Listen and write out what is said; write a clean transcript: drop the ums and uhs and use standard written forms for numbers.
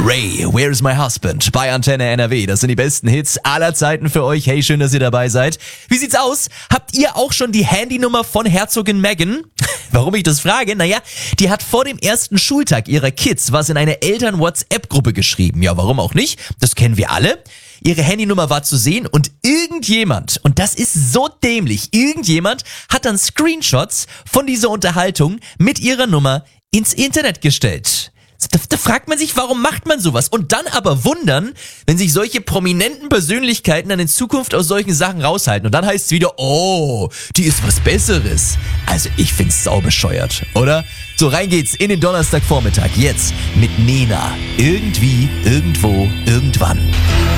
Ray, Where's My Husband bei Antenne NRW. Das sind die besten Hits aller Zeiten für euch. Hey, schön, dass ihr dabei seid. Wie sieht's aus? Habt ihr auch schon die Handynummer von Herzogin Meghan? Warum ich das frage? Naja, die hat vor dem ersten Schultag ihrer Kids was in eine Eltern-WhatsApp-Gruppe geschrieben. Ja, warum auch nicht? Das kennen wir alle. Ihre Handynummer war zu sehen und irgendjemand, und das ist so dämlich, irgendjemand hat dann Screenshots von dieser Unterhaltung mit ihrer Nummer ins Internet gestellt. Da fragt man sich, warum macht man sowas? Und dann aber wundern, wenn sich solche prominenten Persönlichkeiten dann in Zukunft aus solchen Sachen raushalten. Und dann heißt es wieder, oh, die ist was Besseres. Also ich find's saubescheuert, oder? So, rein geht's in den Donnerstagvormittag. Jetzt mit Nena. Irgendwie, irgendwo, irgendwann.